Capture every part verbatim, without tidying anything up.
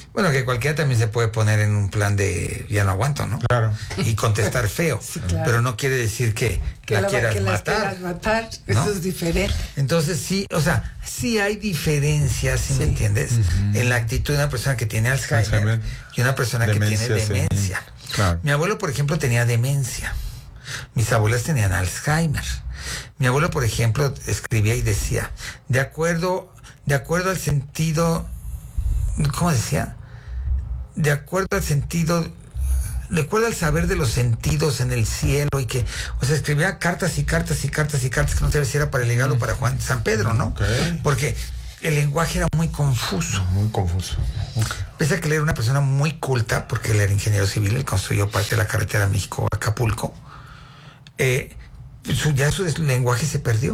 Bueno, que cualquiera también se puede poner en un plan de ya no aguanto, ¿no? Claro. Y contestar feo. Sí, claro. Pero no quiere decir que, Que la la- quieras que las matar. quieras matar, ¿no? eso es diferente. Entonces sí, o sea, sí hay diferencias, ¿sí, Sí. me entiendes? Ujú. En la actitud de una persona que tiene Alzheimer, Alzheimer. y una persona Demencia que tiene senil. demencia. Claro. Mi abuelo, por ejemplo, tenía demencia. Mis abuelas tenían Alzheimer. Mi abuelo, por ejemplo, escribía y decía, de acuerdo, de acuerdo al sentido, ¿cómo decía? De acuerdo al sentido, de acuerdo al saber de los sentidos en el cielo y que, o sea, escribía cartas y cartas y cartas y cartas que no sabía si era para el legado o para Juan San Pedro, ¿no? Ok. Porque el lenguaje era muy confuso. Muy confuso. Ok. Pese a que él era una persona muy culta, porque él era ingeniero civil, él construyó parte de la carretera México-Acapulco, eh, su, ya su lenguaje se perdió.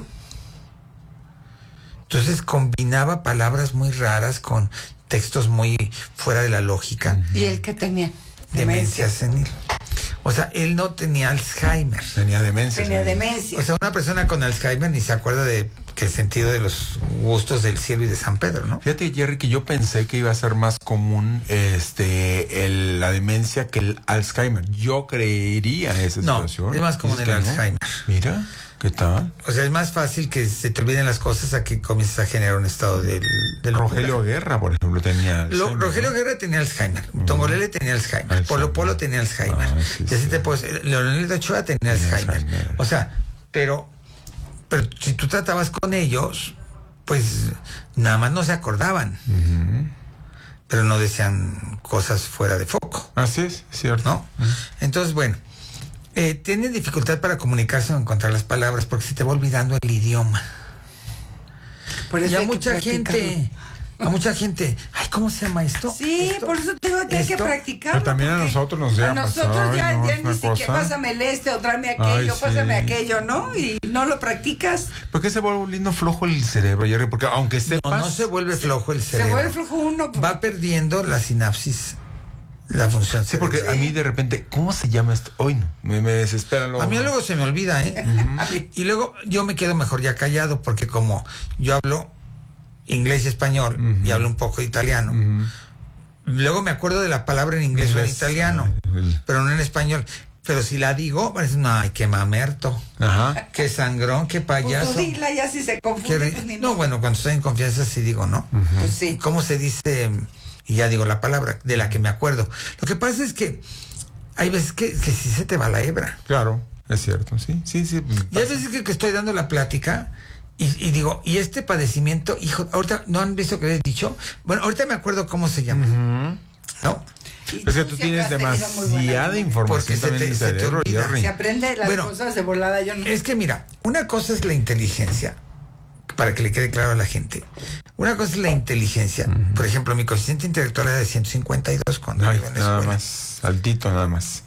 Entonces combinaba palabras muy raras con textos muy fuera de la lógica. ¿Y él qué tenía? Demencia senil. O sea, él no tenía Alzheimer. Tenía demencia. Tenía sí. demencia. O sea, una persona con Alzheimer ni se acuerda de que el sentido de los gustos del cielo y de San Pedro, ¿no? Fíjate, Jerry, que yo pensé que iba a ser más común este el, la demencia que el Alzheimer. Yo creería esa No, situación. es más común Dices el que no. Alzheimer. Mira, ¿qué tal? O sea, es más fácil que se te olviden las cosas a que comiences a generar un estado del, del Rogelio Guerra, por ejemplo, tenía Lo, Alzheimer, Rogelio ¿no? Guerra tenía Alzheimer, Ujú. Tongolele tenía Alzheimer, Alzheimer. Polo Polo tenía Alzheimer, Ah, sí, y así sí. te puedes, Leonel Ochoa tenía Tenía Alzheimer. Alzheimer. O sea, pero, pero si tú tratabas con ellos, pues nada más no se acordaban, Ujú. pero no decían cosas fuera de foco, Así es, cierto. ¿no? Entonces, bueno, eh, tienen dificultad para comunicarse o encontrar las palabras porque se te va olvidando el idioma. Por eso Y a hay que mucha practicarlo. gente, a mucha gente, ay, ¿cómo se llama esto? Sí, Esto, por eso tengo que, hay que esto. practicarlo. Pero también a porque nosotros nos llega A a nosotros pasar, ya, ay, no, ya es ni una siquiera cosa. pásame el este o tráeme aquello, Ay, pásame sí. aquello, ¿no? Y no lo practicas. ¿Por qué se vuelve volviendo flojo el cerebro, Jerry? Porque aunque esté No, no se vuelve flojo el Se cerebro. vuelve flojo uno. pues. Va perdiendo la sinapsis, la función Sí, porque cerebral. a mí de repente, ¿cómo se llama esto? Hoy no, me, me desespera luego. A mí luego se me olvida, ¿eh? Y luego yo me quedo mejor ya callado porque como yo hablo inglés y español Ujú. y hablo un poco de italiano, Ujú. luego me acuerdo de la palabra en inglés o en Inglés. italiano, El- pero no en español. Pero si la digo, parece, no, ay, qué mamerto, Ajá. qué sangrón, qué Pues payaso. tú dila, ya si se qué confunde, ri- pues ni No, modo. bueno, cuando estoy en confianza sí digo, ¿no? Pues sí. ¿Cómo se dice? Y ya digo la palabra de la que me acuerdo. Lo que pasa es que hay veces que, que sí se te va la hebra. Claro, es cierto, sí, sí, sí. Y hay veces que, que estoy dando la plática y, y digo, y este padecimiento, hijo, ahorita no han visto que les he dicho. Bueno, ahorita me acuerdo cómo se llama, Ujú. ¿no? Y Es que tú siempre tienes has tenido muy buena demasiada memoria. información Porque se también te- en el se te cerebro, olvida. Jerry. Se aprende las Bueno, cosas de volada, yo no. Es que mira, una cosa es la inteligencia, para que le quede claro a la gente. Una cosa es la inteligencia. Por ejemplo, mi coeficiente intelectual era de ciento cincuenta y dos cuando Ay, iba en la nada escuela. más, altito nada más.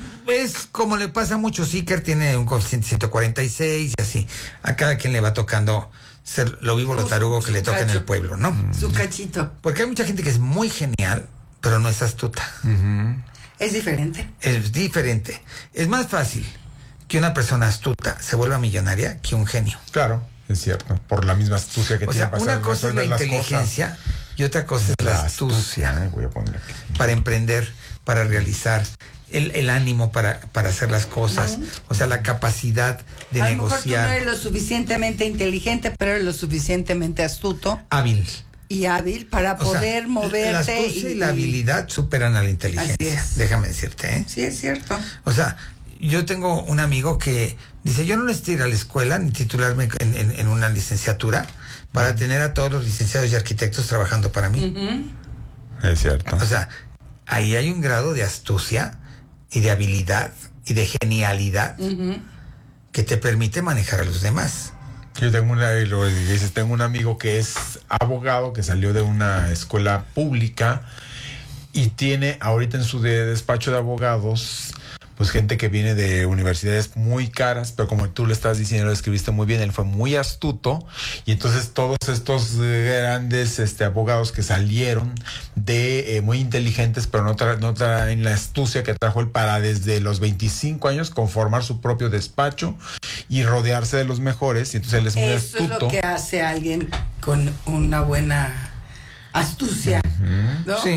Es como le pasa a muchos, Iker tiene un coeficiente ciento cuarenta y seis y así. A cada quien le va tocando ser lo vivo, lo tarugo que le toca en el pueblo, ¿no? Su cachito. Porque hay mucha gente que es muy genial, pero no es astuta. Ujú. Es diferente. Es diferente. Es más fácil que una persona astuta se vuelva millonaria que un genio. Claro, es cierto. Por la misma astucia que O tiene sea, para una hacer- cosa es la resolver las inteligencia y otra cosa es la, cosas. astucia eh, voy a poner aquí. para emprender, para realizar, el, el ánimo para, para hacer las cosas, o sea, la capacidad de A lo mejor tú no negociar, eres lo suficientemente inteligente, pero eres lo suficientemente astuto hábil. y hábil para O sea, poder moverte. la astucia y, la habilidad superan a la inteligencia. Así es. Déjame decirte, ¿eh? Sí, es cierto. O sea, yo tengo un amigo que dice, yo no necesito ir a la escuela ni titularme en, en- en una licenciatura para tener a todos los licenciados y arquitectos trabajando para mí. Ujú. Es cierto. O sea, ahí hay un grado de astucia y de habilidad y de genialidad Ujú. que te permite manejar a los demás. Yo tengo una, y lo dices, tengo un amigo que es abogado, que salió de una escuela pública y tiene ahorita en su de- despacho de abogados, pues gente que viene de universidades muy caras, pero como tú le estás diciendo, lo escribiste muy bien, él fue muy astuto y entonces todos estos eh, grandes este, abogados que salieron de eh, muy inteligentes, pero no, tra no traen la astucia que trajo él para desde los veinticinco años conformar su propio despacho y rodearse de los mejores, y entonces él es muy Eso astuto. es lo que hace alguien con una buena astucia, ¿no? Sí.